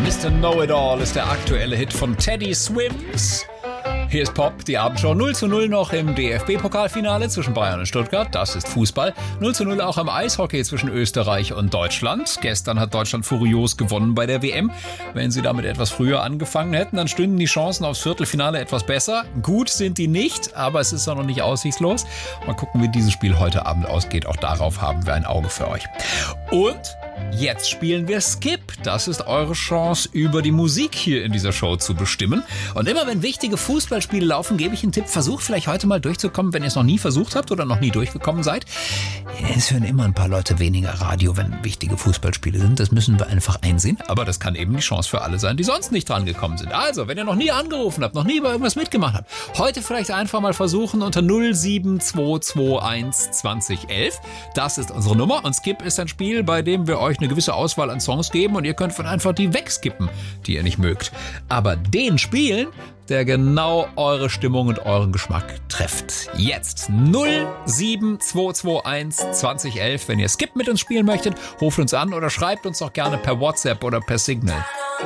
Mr. Know-It-All ist der aktuelle Hit von Teddy Swims. Hier ist Pop, die Abendshow. 0:0 noch im DFB-Pokalfinale zwischen Bayern und Stuttgart. Das ist Fußball. 0:0 auch im Eishockey zwischen Österreich und Deutschland. Gestern hat Deutschland furios gewonnen bei der WM. Wenn sie damit etwas früher angefangen hätten, dann stünden die Chancen aufs Viertelfinale etwas besser. Gut sind die nicht, aber es ist auch noch nicht aussichtslos. Mal gucken, wie dieses Spiel heute Abend ausgeht. Auch darauf haben wir ein Auge für euch. Und jetzt spielen wir Skip. Das ist eure Chance, über die Musik hier in dieser Show zu bestimmen. Und immer wenn wichtige Fußballspiele laufen, gebe ich einen Tipp. Versucht vielleicht heute mal durchzukommen, wenn ihr es noch nie versucht habt oder noch nie durchgekommen seid. Es hören immer ein paar Leute weniger Radio, wenn wichtige Fußballspiele sind. Das müssen wir einfach einsehen. Aber das kann eben die Chance für alle sein, die sonst nicht dran gekommen sind. Also, wenn ihr noch nie angerufen habt, noch nie bei irgendwas mitgemacht habt, heute vielleicht einfach mal versuchen unter 07221 2011. Das ist unsere Nummer. Und Skip ist ein Spiel, bei dem wir euch eine gewisse Auswahl an Songs geben und ihr könnt von einfach die wegskippen, die ihr nicht mögt. Aber den spielen, der genau eure Stimmung und euren Geschmack trifft. Jetzt 07221 2011. Wenn ihr Skip mit uns spielen möchtet, ruft uns an oder schreibt uns doch gerne per WhatsApp oder per Signal.